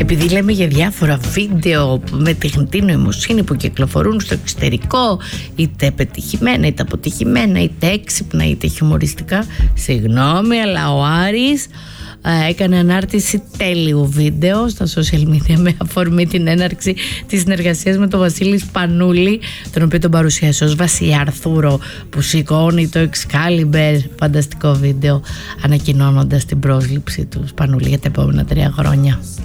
Επειδή λέμε για διάφορα βίντεο με τεχνητή νοημοσύνη που κυκλοφορούν στο εξωτερικό, είτε πετυχημένα είτε αποτυχημένα, είτε έξυπνα είτε χιουμοριστικά, συγγνώμη, αλλά ο Άρης έκανε ανάρτηση τέλειου βίντεο στα social media με αφορμή την έναρξη της συνεργασίας με τον Βασίλη Σπανούλη, τον οποίο τον παρουσίασε ως Βασιλιά Αρθούρο που σηκώνει το Excalibur. Φανταστικό βίντεο, ανακοινώνοντας την πρόσληψη του Σπανούλη για τα επόμενα 3 χρόνια.